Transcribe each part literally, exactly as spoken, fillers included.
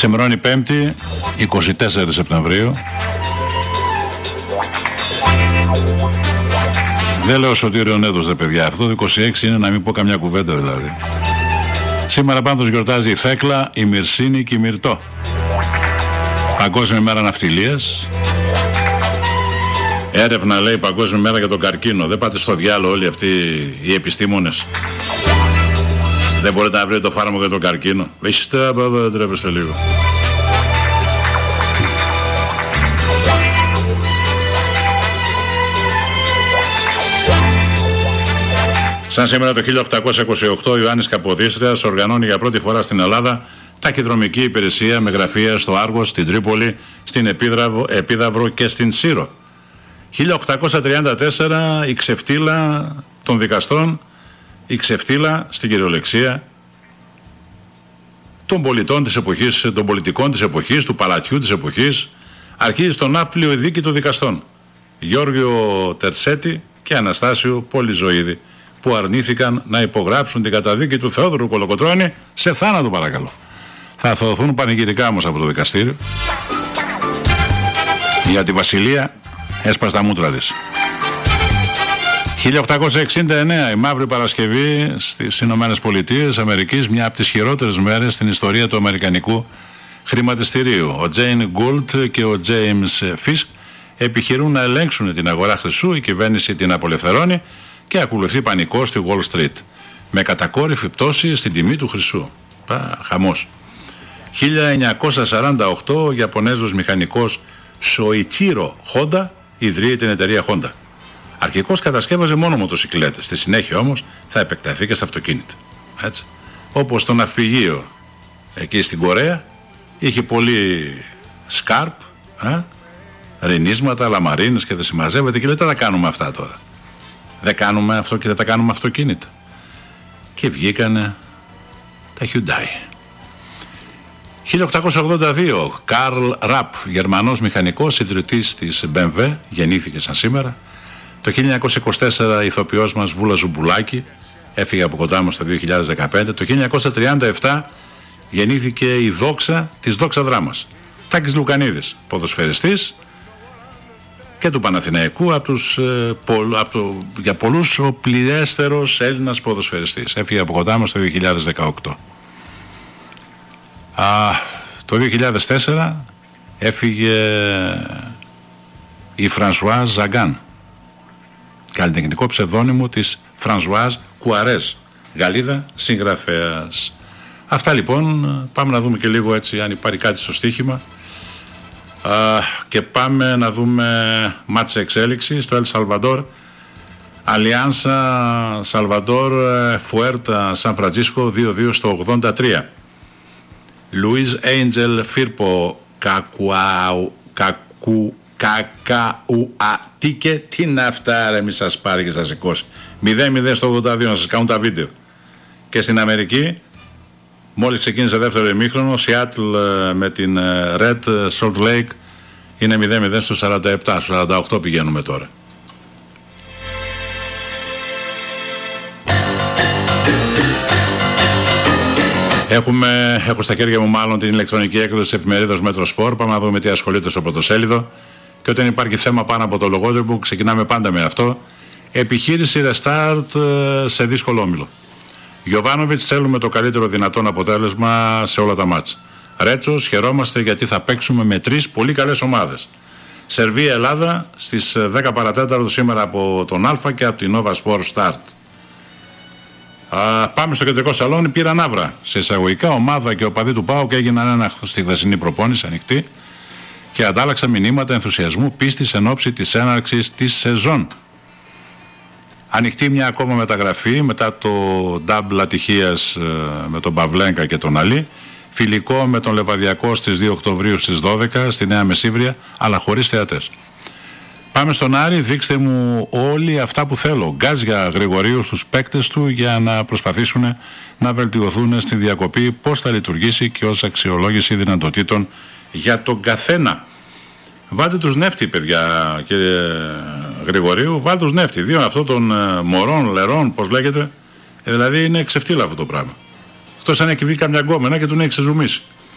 Ξημερώνει Πέμπτη, είκοσι τέσσερις Σεπτεμβρίου. Δεν λέω Σωτήριο Νέδος, δε παιδιά. Αυτό το είκοσι έξι είναι να μην πω καμιά κουβέντα δηλαδή. Σήμερα πάντως γιορτάζει η Θέκλα, η Μυρσίνη και η Μυρτώ. Παγκόσμια μέρα ναυτιλίας. Έρευνα λέει Παγκόσμια μέρα για τον καρκίνο. Δεν πάτε στο διάλογο όλοι αυτοί οι επιστήμονες. Δεν μπορείτε να βρείτε το φάρμακο για τον καρκίνο. Βίστε από εδώ, δεν τρέπεστε λίγο. Σαν σήμερα το χίλια οκτακόσια είκοσι οκτώ, ο Ιωάννης Καποδίστριας οργανώνει για πρώτη φορά στην Ελλάδα ταχυδρομική υπηρεσία με γραφεία στο Άργος, στην Τρίπολη, στην Επίδαυρο, Επίδαυρο και στην Σύρο. χίλια οκτακόσια τριάντα τέσσερα η ξεφτύλα των δικαστών, η ξεφτύλα στην κυριολεξία των πολιτών της εποχής, των πολιτικών της εποχής, του παλατιού της εποχής, αρχίζει στον Ναύπλιο η δίκη των δικαστών. Γιώργιο Τερσέτη και Αναστάσιο Πολυζωίδη, που αρνήθηκαν να υπογράψουν την καταδίκη του Θεόδωρου Κολοκοτρώνη σε θάνατο, παρακαλώ. Θα αθωωωθούν πανηγυρικά όμως από το δικαστήριο. Για τη Βασιλεία έσπασε τα μούτρα της. χίλια οκτακόσια εξήντα εννέα η Μαύρη Παρασκευή στις Ηνωμένες Πολιτείες Αμερικής, μια από τις χειρότερες μέρες στην ιστορία του αμερικανικού χρηματιστηρίου. Ο Τζέιν Γκούλτ και ο Τζέιμς Φίσκ επιχειρούν να ελέγξουν την αγορά χρυσού, η κυβέρνηση την απολευθερώνει και ακολουθεί πανικό στη Wall Street, με κατακόρυφη πτώση στην τιμή του χρυσού. Πα, χαμός. χίλια εννιακόσια σαράντα οκτώ ο Ιαπωνέζος μηχανικός Σοϊτσίρο Χόντα ιδρύει την εταιρεία Honda. Αρχικώς κατασκεύαζε μόνο μοτοσικλέτες, στη συνέχεια όμως θα επεκταθεί και στα αυτοκίνητα. Έτσι. Όπως το ναυπηγείο εκεί στην Κορέα είχε πολύ σκάρπ, ε? ρινίσματα, λαμαρίνες και δεν συμμαζεύεται και λέει τι θα κάνουμε αυτά τώρα. Δεν κάνουμε αυτό και δεν τα κάνουμε αυτοκίνητα. Και βγήκανε τα Hyundai. χίλια οκτακόσια ογδόντα δύο Καρλ Ραπ, Γερμανός μηχανικός, ιδρυτής της μπι εμ ντάμπλιου, γεννήθηκε σαν σήμερα. Το χίλια εννιακόσια είκοσι τέσσερα η ηθοποιός μας Βούλα Ζουμπουλάκη έφυγε από κοντά μας το δύο χιλιάδες δεκαπέντε. Το χίλια εννιακόσια τριάντα επτά γεννήθηκε η δόξα της δόξα δράμας, Τάκης Λουκανίδης, ποδοσφαιριστής και του Παναθηναϊκού, από τους, ε, πο, από το, για πολλούς ο πληρέστερος Έλληνας ποδοσφαιριστής. Έφυγε από κοντά μας το δύο χιλιάδες δεκαοκτώ. Α, το δύο χιλιάδες τέσσερα έφυγε η Φρανσουάζ Ζαγκάν, καλλιτεχνικό ψευδόνυμο της Φρανσουάζ Κουαρέζ, Γαλλίδα συγγραφέας. Αυτά λοιπόν. Πάμε να δούμε και λίγο έτσι αν υπάρχει κάτι στο στοίχημα. Α, και πάμε να δούμε μάτς εξέλιξη στο Ελ Σαλβαντόρ. Αλιάνσα Σαλβαντόρ Φουέρτα Σαν Φραντζίσκο δύο δύο στο ογδόντα τρία. Λουίς Έιντζελ Φίρπο Κακουάου Κακου Κακαουατίκε. Τι να αυτά ρε, μη σας πάρει και σας σηκώσει. μηδέν μηδέν στο ογδόντα δύο, να σας κάνουν τα βίντεο. Και στην Αμερική μόλις ξεκίνησε δεύτερο ημίχρονο, Σιάτλ με την Red Salt Lake είναι μηδέν μηδέν στο σαράντα επτά, στο σαράντα οκτώ πηγαίνουμε τώρα. Έχουμε, έχω στα χέρια μου μάλλον την ηλεκτρονική έκδοση της εφημερίδας Metro Sport. Πάμε να δούμε τι ασχολείται στο πρωτοσέλιδο. Και όταν υπάρχει θέμα πάνω από το λογότυπο, ξεκινάμε πάντα με αυτό. Επιχείρηση Restart σε δύσκολο όμιλο. Γιοβάνοβιτς, θέλουμε το καλύτερο δυνατόν αποτέλεσμα σε όλα τα μάτς. Ρέτσος, χαιρόμαστε γιατί θα παίξουμε με τρεις πολύ καλές ομάδες. Σερβία Ελλάδα στις δέκα παρατέταρτο σήμερα από τον Α και από την Nova Sport Start. Α, πάμε στο κεντρικό σαλόνι. Πήραν άβρα σε εισαγωγικά. Ομάδα και οπαδοί του ΠΑΟΚ έγιναν ένα στη χθεσινή προπόνηση ανοιχτή και αντάλλαξαν μηνύματα ενθουσιασμού πίστης εν ώψη της έναρξης της σεζόν. Ανοιχτή μια ακόμα μεταγραφή μετά το νταμπλ ατυχίας με τον Παυλένκα και τον Αλή. Φιλικό με τον Λεβαδιακό στις δύο Οκτωβρίου στις δώδεκα στη Νέα Μεσίβρια, αλλά χωρίς θεατές. Πάμε στον Άρη, δείξτε μου όλοι αυτά που θέλω. Γκάζια Γρηγορίου στους παίκτες του για να προσπαθήσουν να βελτιωθούν στη διακοπή, πώς θα λειτουργήσει και ως αξιολόγηση δυνατοτήτων για τον καθένα. Βάλτε τους νεύτη, παιδιά, κύριε Γρηγορίου, βάλτε τους νεύτη. Δύο αυτό των ε, μωρών, λερών, πώς λέγεται, ε, δηλαδή είναι ξεφτύλα αυτό το πράγμα. Εκτός αν έχει βγει καμιά γκόμενα και τον έχει ξεζουμίσει.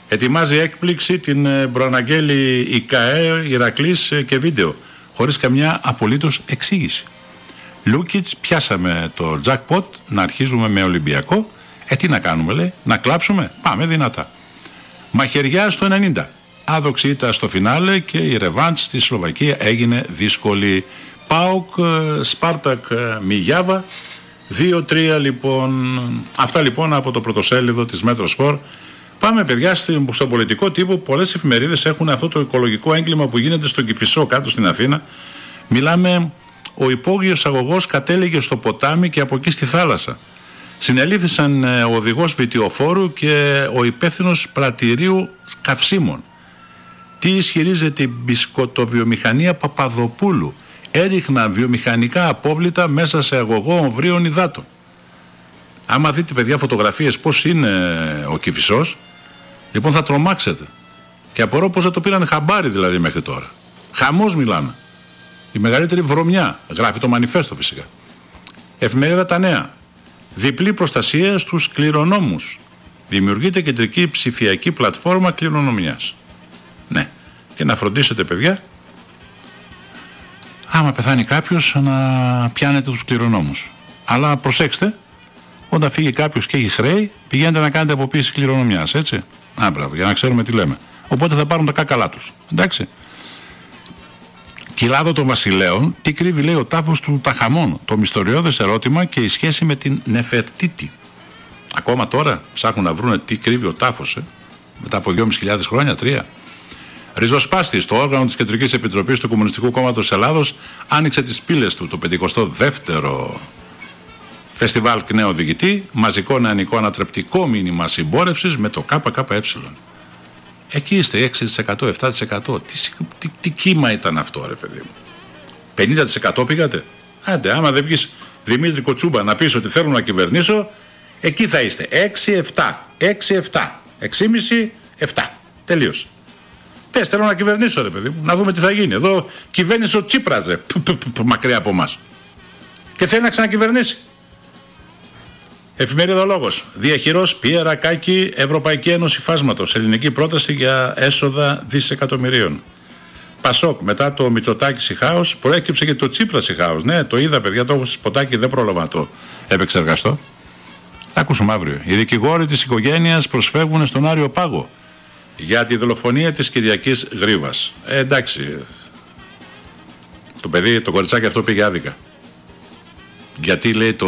Ετοιμάζει έκπληξη, την προαναγγέλει η ΚΑΕ, Ηρακλής και βίντεο, χωρίς καμιά απολύτως εξήγηση. Λούκιτς, πιάσαμε το jackpot, να αρχίζουμε με Ολυμπιακό. Ε, τι να κάνουμε, λέει, να κλάψουμε, πάμε δυνατά. Μαχαιριά στο ενενήντα. Άδοξη ήττα στο φινάλε και η ρεβάντς στη Σλοβακία έγινε δύσκολη. ΠΑΟΚ, Σπάρτακ, Μιγιάβα, δύο τρία λοιπόν. Αυτά λοιπόν από το πρωτοσέλιδο της Μέτρο-Σπορ. Πάμε, παιδιά, στον πολιτικό τύπο. Πολλές εφημερίδες έχουν αυτό το οικολογικό έγκλημα που γίνεται στον Κηφισό, κάτω στην Αθήνα. Μιλάμε, ο υπόγειος αγωγός κατέληγε στο ποτάμι και από εκεί στη θάλασσα. Συνελήφθησαν ο οδηγός βιτιοφόρου και ο υπεύθυνος πρατηρίου καυσίμων. Τι ισχυρίζεται η μπισκοτοβιομηχανία Παπαδοπούλου? Έριχναν βιομηχανικά απόβλητα μέσα σε αγωγό ομβρίων υδάτων. Άμα δείτε, παιδιά, φωτογραφίες πώς είναι ο Κηφισός, λοιπόν θα τρομάξετε. Και απορώ πώς θα το πήραν χαμπάρι δηλαδή μέχρι τώρα. Χαμός μιλάμε. Η μεγαλύτερη βρωμιά, γράφει το μανιφέστο φυσικά. Εφημερίδα Τα Νέα. Διπλή προστασία στους κληρονόμους. Δημιουργείται κεντρική ψηφιακή πλατφόρμα κληρονομιάς. Ναι, και να φροντίσετε, παιδιά, άμα πεθάνει κάποιος, να πιάνετε τους κληρονόμους. Αλλά προσέξτε, όταν φύγει κάποιος και έχει χρέη, πηγαίνετε να κάνετε αποποίηση κληρονομιάς, έτσι. Α, μπράβο, για να ξέρουμε τι λέμε. Οπότε θα πάρουν τα κάκαλά τους. Εντάξει. Κοιλάδο των Βασιλέων, τι κρύβει, λέει, ο τάφος του Ταχαμών. Το μυστηριώδες ερώτημα και η σχέση με την Νεφερτίτη. Ακόμα τώρα ψάχνουν να βρουν τι κρύβει ο τάφος, ε? Μετά από δυόμισι χιλιάδες χρόνια, τρία. Ριζοσπάστης, το όργανο της Κεντρικής Επιτροπής του Κομμουνιστικού Κόμματος Ελλάδος, άνοιξε τις πύλες του το πενηκοστό δεύτερο Φεστιβάλ Νέο Οδηγητή, μαζικό νεανικό ανατρεπτικό μήνυμα συμπόρευσης με το ΚΚΕ. Εκεί είστε, έξι τοις εκατό, επτά τοις εκατό. Τι, τι, τι κύμα ήταν αυτό, ρε παιδί μου. πενήντα τοις εκατό πήγατε. Άντε, άμα δεν βγεις Δημήτρη Κοτσούμπα να πεις ότι θέλω να κυβερνήσω, εκεί θα είστε. έξι επτά, έξι επτά, έξι κόμμα πέντε, επτά. Τελείωσε. Πες, θέλω να κυβερνήσω, ρε παιδί μου, να δούμε τι θα γίνει. Εδώ κυβέρνησε ο Τσίπρας, ρε, μακριά από εμάς. Και θέλει να ξανακυβερνήσει. Εφημερίδα Λόγος. Διαχειρός Πία Κάκη, Ευρωπαϊκή Ένωση Φάσματος. Ελληνική πρόταση για έσοδα δισεκατομμυρίων. Πασόκ, μετά το Μητσοτάκη η χάος, προέκυψε και το Τσίπρας η χάος. Ναι, το είδα, παιδιά, το έχω στη σποτάκι, δεν πρόλαβα να το επεξεργαστώ. Θα ακούσουμε αύριο. Οι δικηγόροι της οικογένειας προσφεύγουν στον Άριο Πάγο για τη δολοφονία της Κυριακής Γρήβας. Ε, εντάξει. Το παιδί, το κοριτσάκι αυτό πήγε άδικα. Γιατί, λέει, το.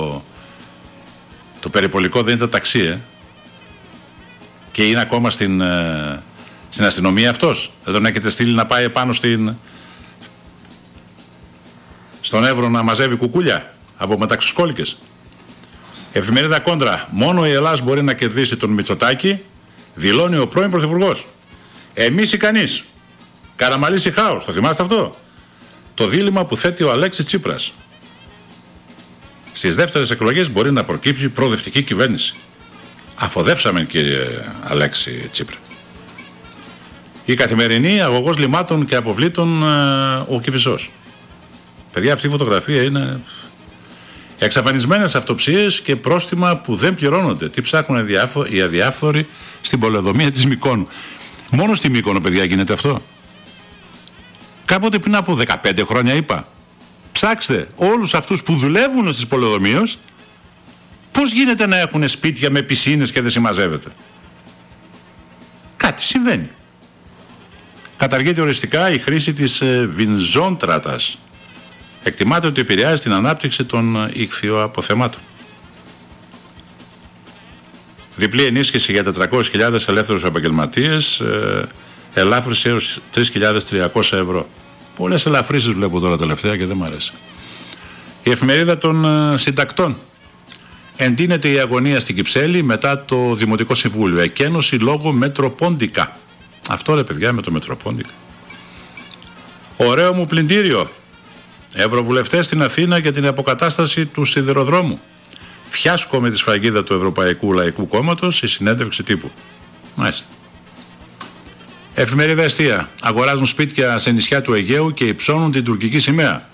Το περιπολικό δεν ήταν ταξί, ε. Και είναι ακόμα στην, ε, στην αστυνομία αυτός. Δεν τον έχετε στείλει να πάει επάνω στην, στον Εύρο να μαζεύει κουκούλια από μεταξυσκόλικες. Εφημερίδα Κόντρα. Μόνο η Ελλάδα μπορεί να κερδίσει τον Μητσοτάκη, δηλώνει ο πρώην Πρωθυπουργός. Εμείς ή κανείς. Καραμαλής ή χάος. Το θυμάστε αυτό? Το δίλημμα που θέτει ο Αλέξης Τσίπρας. Στις δεύτερες εκλογές μπορεί να προκύψει προοδευτική κυβέρνηση. Αφοδεύσαμε, κύριε Αλέξη Τσίπρα. Η Καθημερινή, αγωγός λιμάτων και αποβλήτων, ο Κηφισός. Παιδιά, αυτή η φωτογραφία είναι εξαφανισμένες αυτοψίες και πρόστιμα που δεν πληρώνονται. Τι ψάχνουν οι αδιάφθοροι στην πολεοδομία της Μυκόνου. Μόνο στη Μύκονο, παιδιά, γίνεται αυτό. Κάποτε πριν από δεκαπέντε χρόνια είπα, ψάξτε όλους αυτούς που δουλεύουν στις πολεοδομίες, πώς γίνεται να έχουν σπίτια με πισίνες και δεν συμμαζεύεται. Κάτι συμβαίνει. Καταργείται οριστικά η χρήση της ε, βινζόντρατας. Εκτιμάται ότι επηρεάζει την ανάπτυξη των ιχθυοαποθεμάτων. Διπλή ενίσχυση για τετρακόσιες χιλιάδες ελεύθερους επαγγελματίες, ε, ελάφρυνση έως τρεις χιλιάδες τριακόσια ευρώ. Πολλές ελαφρύσεις βλέπω τώρα τελευταία και δεν μου αρέσει. Η εφημερίδα των ε, συντακτών. Εντείνεται η αγωνία στην Κυψέλη μετά το Δημοτικό Συμβούλιο. Εκένωση λόγω Μετροπόντικα. Αυτό, ρε παιδιά, με το Μετροπόντικα. Ωραίο μου πλυντήριο. Ευρωβουλευτές στην Αθήνα για την αποκατάσταση του σιδηροδρόμου. Φιάσκο με τη σφραγίδα του Ευρωπαϊκού Λαϊκού Κόμματος η συνέντευξη τύπου. Μάλιστα. Εφημερίδα Εστία. Αγοράζουν σπίτια σε νησιά του Αιγαίου και υψώνουν την τουρκική σημαία.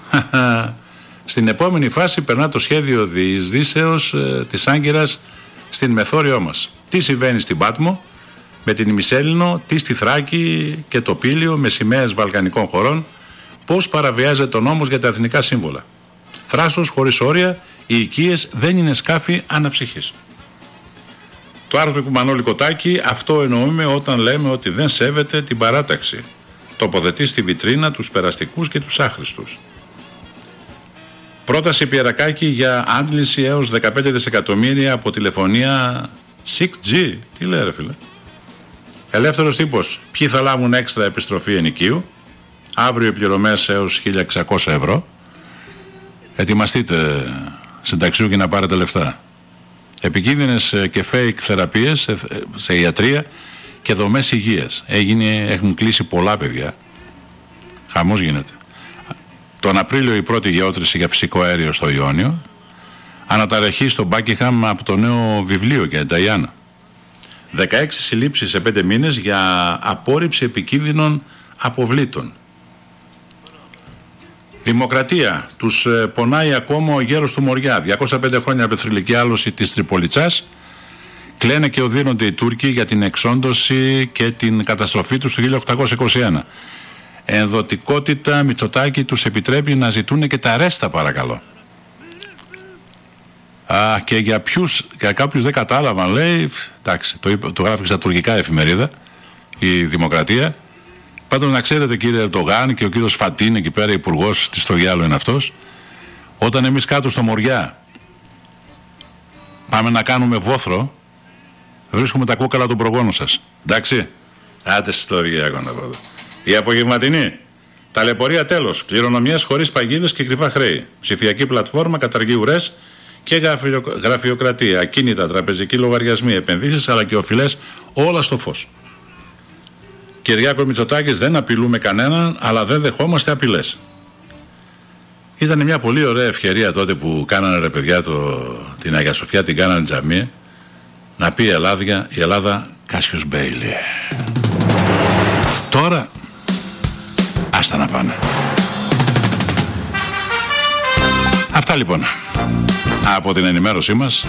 Στην επόμενη φάση περνά το σχέδιο διεισδύσεως ε, της Άγκυρας στην μεθόριό μας. Τι συμβαίνει στην Πάτμο με την Ημισέλινο, τι στη Θράκη και το Πήλιο με σημαίες βαλκανικών χωρών, πώς παραβιάζεται ο νόμος για τα εθνικά σύμβολα. Θράσος χωρίς όρια, οι οικίες δεν είναι σκάφη αναψυχής. Το άρθρο του Μανώλη Κοτάκη, αυτό εννοούμε όταν λέμε ότι δεν σέβεται την παράταξη. Τοποθετεί στη βιτρίνα τους περαστικούς και τους άχρηστους. Πρόταση Πιερακάκη για άντληση έως δεκαπέντε δισεκατομμύρια από τηλεφωνία σιξ τζι. Τι λέει ρε φίλε. Ελεύθερος τύπος. Ποιοι θα λάβουν έξτρα επιστροφή ενοικίου. Αύριο οι πληρωμές έως χίλια εξακόσια ευρώ. Ετοιμαστείτε συνταξιούχοι να πάρετε λεφτά. Επικίνδυνες και fake θεραπείες σε ιατρία και δομές υγείας. Έγινε, έχουν κλείσει πολλά παιδιά. Χαμός γίνεται. Τον Απρίλιο η πρώτη γεώτρηση για φυσικό αέριο στο Ιόνιο. Αναταραχή στο Μπάκιχαμ από το νέο βιβλίο για την Ταϊάννα. δεκαέξι συλλήψεις σε πέντε μήνες για απόρριψη επικίνδυνων αποβλήτων. Δημοκρατία. Τους πονάει ακόμα ο γέρος του Μοριά. διακόσια πέντε χρόνια πεθρυλική άλωση της Τριπολιτσάς. Κλαίνε και οδύνονται οι Τούρκοι για την εξόντωση και την καταστροφή τους το χίλια οκτακόσια είκοσι ένα. Ενδοτικότητα Μητσοτάκη τους επιτρέπει να ζητούν και τα ρέστα, παρακαλώ. Α, και για ποιους, για κάποιους δεν κατάλαβαν, λέει, εντάξει, το, το γράφει στα τουρκικά εφημερίδα, η Δημοκρατία. Πάντως να ξέρετε, κύριε Ερντογάν, και ο κύριος Φατίν εκεί πέρα, υπουργός της στο Γιάλο είναι αυτός, όταν εμείς κάτω στο Μοριά πάμε να κάνουμε βόθρο, βρίσκουμε τα κόκαλα των προγόνων σας. Εντάξει, άτε στο διάγωνα εδώ. Η απογευματινή. Ταλαιπωρία τέλος. Κληρονομιές χωρίς παγίδες και κρυφά χρέη. Ψηφιακή πλατφόρμα καταργεί ουρές και γραφειοκρατία. Ακίνητα, τραπεζικοί λογαριασμοί, επενδύσεις αλλά και οφειλές, όλα στο φως. Κυριάκο Μητσοτάκης, δεν απειλούμε κανέναν, αλλά δεν δεχόμαστε απειλές. Ήταν μια πολύ ωραία ευκαιρία τότε που κάνανε ρε παιδιά το, την Αγία Σοφιά, την κάνανε τζαμί, να πει η Ελλάδα, η Ελλάδα Κάσιος Μπέιλι. Τώρα άστα να πάνε. Αυτά λοιπόν από την ενημέρωσή μας.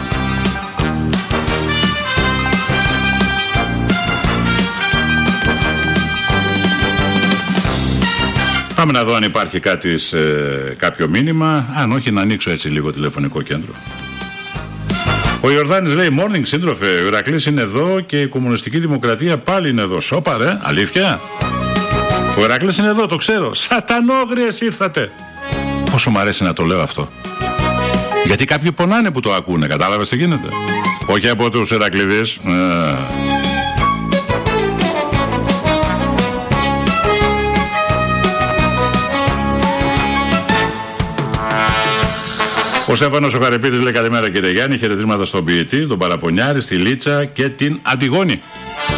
Πάμε να δω αν υπάρχει κάτι σε κάποιο μήνυμα. Αν όχι, να ανοίξω έτσι λίγο τηλεφωνικό κέντρο. Ο Ιορδάνης λέει: Morning, σύντροφε. Ο Ηρακλής είναι εδώ και η Κομμουνιστική Δημοκρατία πάλι είναι εδώ. Σόπα, ρε, αλήθεια. Ο Ηρακλής είναι εδώ, το ξέρω. Σατανόγριες ήρθατε. Πόσο μου αρέσει να το λέω αυτό. Γιατί κάποιοι πονάνε που το ακούνε. Κατάλαβες τι γίνεται. Όχι από τους Ηρακλήδες. Ε. Ο Στέφανος ο Χαρεπίτης λέει: καλημέρα κύριε Γιάννη, χαιρετίσματα στον ποιητή, τον Παραπονιάρη, στη Λίτσα και την Αντιγόνη.